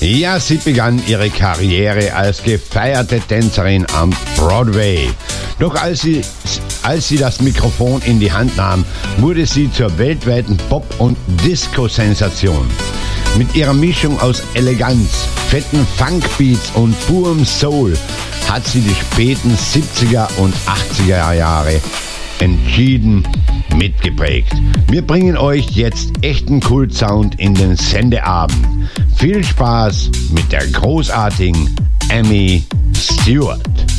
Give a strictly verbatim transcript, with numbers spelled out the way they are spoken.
Ja, sie begann ihre Karriere als gefeierte Tänzerin am Broadway. Doch als sie, als sie das Mikrofon in die Hand nahm, wurde sie zur weltweiten Pop- und Disco-Sensation. Mit ihrer Mischung aus Eleganz, fetten Funkbeats und purem Soul hat sie die späten siebziger und achtziger Jahre entschieden mitgeprägt. Wir bringen euch jetzt echten Kultsound in den Sendeabend. Viel Spaß mit der großartigen Amy Stewart.